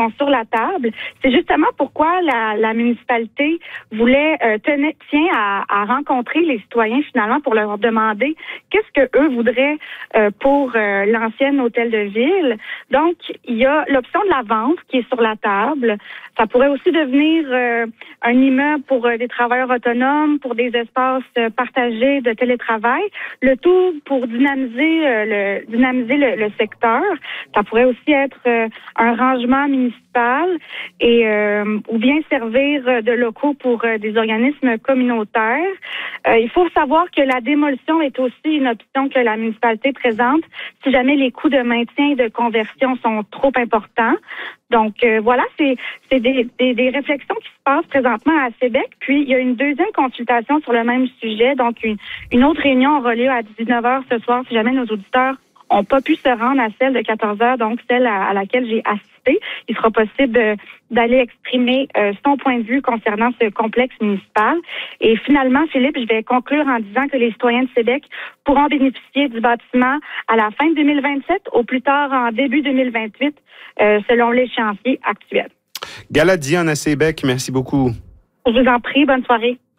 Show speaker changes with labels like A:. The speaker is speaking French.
A: sont sur la table. C'est justement pourquoi la municipalité tient à rencontrer les citoyens finalement pour leur demander qu'est-ce que eux voudraient pour l'ancienne hôtel de ville. Donc, il y a l'option de la vente qui est sur la table. Ça pourrait aussi devenir un immeuble pour des travailleurs autonomes, pour des espaces partagés de télétravail. Le tout pour dynamiser le secteur. Ça pourrait aussi être un rangement municipal ou bien servir de locaux pour des organismes communautaires. Il faut savoir que la démolition est aussi une option que la municipalité présente si jamais les coûts de maintien et de conversion sont trop importants. Donc voilà, c'est des réflexions qui se passent présentement à Sébec. Puis il y a une deuxième consultation sur le même sujet. Donc une autre réunion aura lieu à 19h ce soir si jamais nos auditeurs n'ont pas pu se rendre à celle de 14h, donc celle à laquelle j'ai assisté. Il sera possible d'aller exprimer son point de vue concernant ce complexe municipal. Et finalement, Philippe, je vais conclure en disant que les citoyens de Sébec pourront bénéficier du bâtiment à la fin de 2027, au plus tard en début 2028, selon l'échéancier actuel.
B: Gala Diane à Sébec, merci beaucoup.
A: Je vous en prie, bonne soirée.